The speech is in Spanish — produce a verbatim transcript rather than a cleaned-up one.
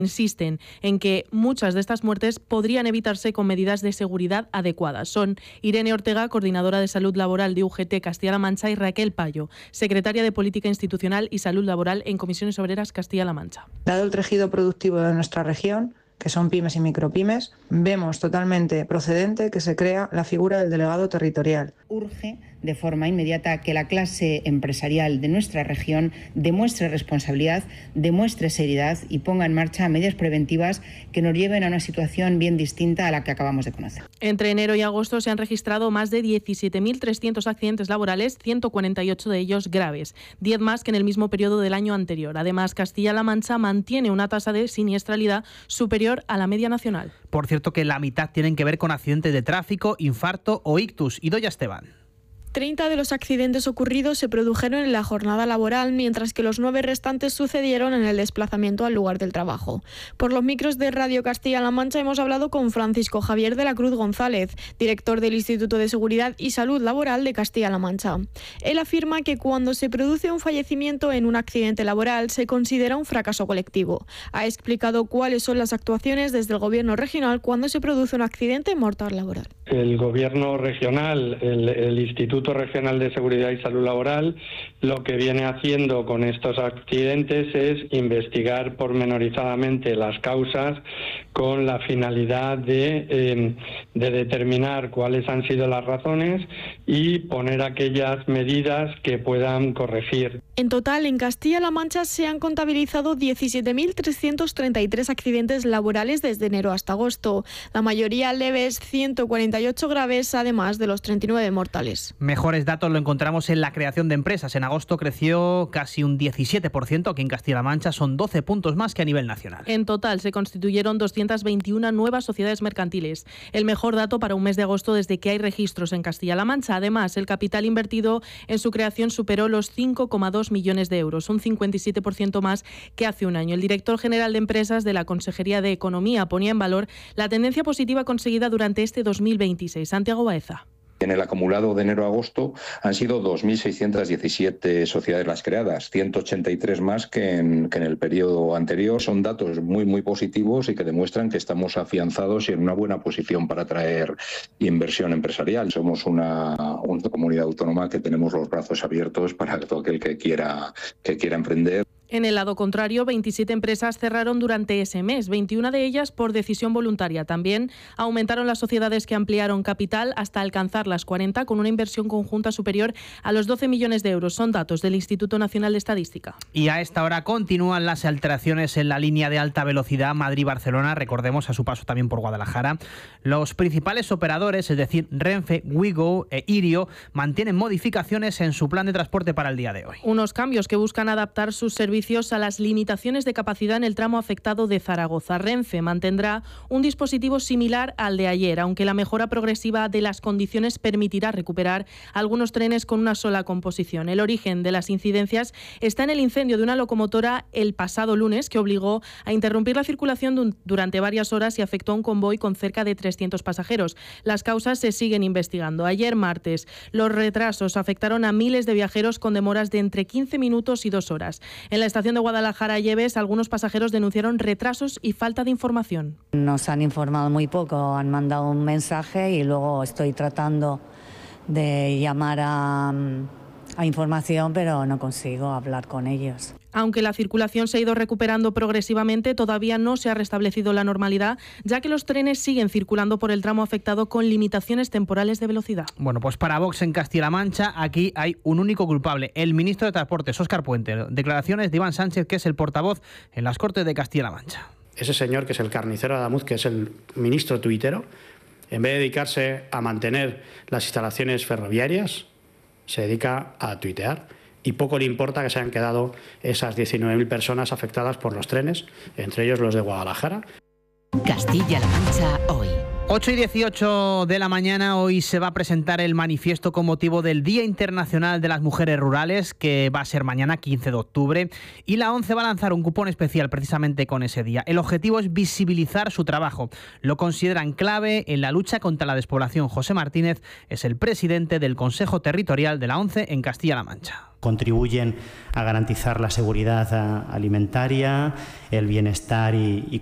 Insisten en que muchas de estas muertes podrían evitarse con medidas de seguridad adecuadas. Son Irene Ortega, coordinadora de Salud Laboral de U G T Castilla-La Mancha, y Raquel Payo, secretaria de Política Institucional y Salud Laboral en Comisiones Obreras Castilla-La Mancha. Dado el tejido productivo de nuestra región, que son pymes y micropymes, vemos totalmente procedente que se crea la figura del delegado territorial. Urge de forma inmediata que la clase empresarial de nuestra región demuestre responsabilidad, demuestre seriedad y ponga en marcha medidas preventivas que nos lleven a una situación bien distinta a la que acabamos de conocer. Entre enero y agosto se han registrado más de diecisiete mil trescientos accidentes laborales, ciento cuarenta y ocho de ellos graves, diez más que en el mismo periodo del año anterior. Además, Castilla-La Mancha mantiene una tasa de siniestralidad superior a la media nacional. Por cierto, que la mitad tienen que ver con accidentes de tráfico, infarto o ictus. Idoia Esteban. treinta de los accidentes ocurridos se produjeron en la jornada laboral, mientras que los nueve restantes sucedieron en el desplazamiento al lugar del trabajo. Por los micros de Radio Castilla-La Mancha hemos hablado con Francisco Javier de la Cruz González, director del Instituto de Seguridad y Salud Laboral de Castilla-La Mancha. Él afirma que cuando se produce un fallecimiento en un accidente laboral se considera un fracaso colectivo. Ha explicado cuáles son las actuaciones desde el Gobierno regional cuando se produce un accidente mortal laboral. El Gobierno regional, el, el Instituto Regional de Seguridad y Salud Laboral, lo que viene haciendo con estos accidentes es investigar pormenorizadamente las causas con la finalidad de, eh, de determinar cuáles han sido las razones y poner aquellas medidas que puedan corregir. En total, en Castilla-La Mancha se han contabilizado diecisiete mil trescientos treinta y tres accidentes laborales desde enero hasta agosto, la mayoría leves, ciento cuarenta y ocho graves, además de los treinta y nueve mortales. Mejores datos lo encontramos en la creación de empresas. En agosto creció casi un diecisiete por ciento, aquí en Castilla-La Mancha son doce puntos más que a nivel nacional. En total se constituyeron doscientas veintiuna nuevas sociedades mercantiles, el mejor dato para un mes de agosto desde que hay registros en Castilla-La Mancha. Además, el capital invertido en su creación superó los cinco coma dos millones de euros, un cincuenta y siete por ciento más que hace un año. El director general de Empresas de la Consejería de Economía ponía en valor la tendencia positiva conseguida durante este dos mil veintiséis. Santiago Baeza. En el acumulado de enero a agosto han sido dos mil seiscientas diecisiete sociedades las creadas, ciento ochenta y tres más que en, que en el periodo anterior. Son datos muy, muy positivos y que demuestran que estamos afianzados y en una buena posición para atraer inversión empresarial. Somos una, una comunidad autónoma que tenemos los brazos abiertos para todo aquel que quiera, que quiera emprender. En el lado contrario, veintisiete empresas cerraron durante ese mes, veintiuna de ellas por decisión voluntaria. También aumentaron las sociedades que ampliaron capital hasta alcanzar las cuarenta, con una inversión conjunta superior a los doce millones de euros. Son datos del Instituto Nacional de Estadística. Y a esta hora continúan las alteraciones en la línea de alta velocidad Madrid-Barcelona, recordemos a su paso también por Guadalajara. Los principales operadores, es decir, Renfe, Wigo e Irio, mantienen modificaciones en su plan de transporte para el día de hoy. Unos cambios que buscan adaptar sus servicios a las limitaciones de capacidad en el tramo afectado de Zaragoza. Renfe mantendrá un dispositivo similar al de ayer, aunque la mejora progresiva de las condiciones permitirá recuperar algunos trenes con una sola composición. El origen de las incidencias está en el incendio de una locomotora el pasado lunes que obligó a interrumpir la circulación durante varias horas y afectó a un convoy con cerca de trescientos pasajeros. Las causas se siguen investigando. Ayer martes, los retrasos afectaron a miles de viajeros con demoras de entre quince minutos y dos horas. En la estación de Guadalajara Lleves, algunos pasajeros denunciaron retrasos y falta de información. Nos han informado muy poco, han mandado un mensaje y luego estoy tratando de llamar a, a información, pero no consigo hablar con ellos. Aunque la circulación se ha ido recuperando progresivamente, todavía no se ha restablecido la normalidad, ya que los trenes siguen circulando por el tramo afectado con limitaciones temporales de velocidad. Bueno, pues para Vox en Castilla-La Mancha, aquí hay un único culpable, el ministro de Transportes, Óscar Puente. Declaraciones de Iván Sánchez, que es el portavoz en las Cortes de Castilla-La Mancha. Ese señor, que es el carnicero de Adamuz, que es el ministro tuitero, en vez de dedicarse a mantener las instalaciones ferroviarias, se dedica a tuitear. Y poco le importa que se hayan quedado esas diecinueve mil personas afectadas por los trenes, entre ellos los de Guadalajara. Castilla-La Mancha hoy. ocho y dieciocho de la mañana, hoy se va a presentar el manifiesto con motivo del Día Internacional de las Mujeres Rurales, que va a ser mañana quince de octubre, y la ONCE va a lanzar un cupón especial precisamente con ese día. El objetivo es visibilizar su trabajo. Lo consideran clave en la lucha contra la despoblación. José Martínez es el presidente del Consejo Territorial de la ONCE en Castilla-La Mancha. Contribuyen a garantizar la seguridad alimentaria, el bienestar y, y